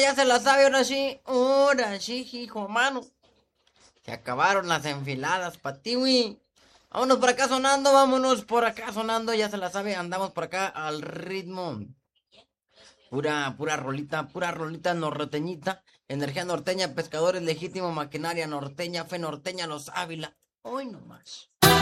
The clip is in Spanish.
ya se la sabe, ahora sí, hijo, mano. Se acabaron las enfiladas pa' ti, güey. Vámonos por acá sonando, vámonos por acá sonando, ya se la sabe, andamos por acá al ritmo. Pura rolita norteñita, energía norteña, pescadores legítimo, maquinaria norteña, fe norteña, los Ávila. Hoy nomás.